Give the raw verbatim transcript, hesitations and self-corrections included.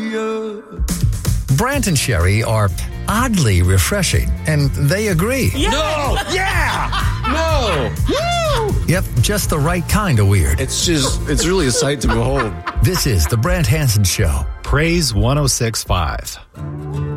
hallelujah. Brant and Sherry are oddly refreshing, and they agree. Yeah. No! Yeah! No! Woo! Yep, just the right kind of weird. It's just, it's really a sight to behold. This is the Brant Hansen Show. Praise one oh six point five.